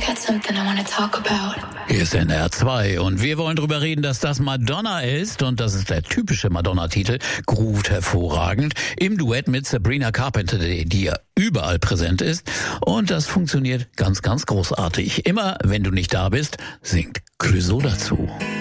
something I want to talk about. Hier ist NDR 2 und wir wollen drüber reden, dass das Madonna ist und das ist der typische Madonna-Titel, groovt hervorragend, im Duett mit Sabrina Carpenter, die ja überall präsent ist und das funktioniert ganz, ganz großartig. Immer wenn du nicht da bist, singt Clouseau dazu.